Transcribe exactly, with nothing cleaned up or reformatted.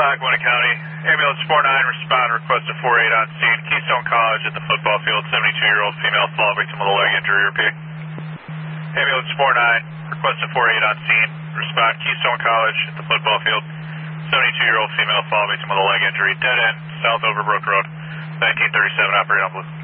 Lackawanna County. Ambulance four nine, respond, request a four eight on scene. Keystone College at the football field, seventy-two-year-old female fall victim with a leg injury, repeat. Ambulance four nine, request a four eight on scene. Respond, Keystone College at the football field, seventy-two-year-old female fall victim with a leg injury, dead end, South Overbrook Road, nineteen thirty-seven, operator on blue.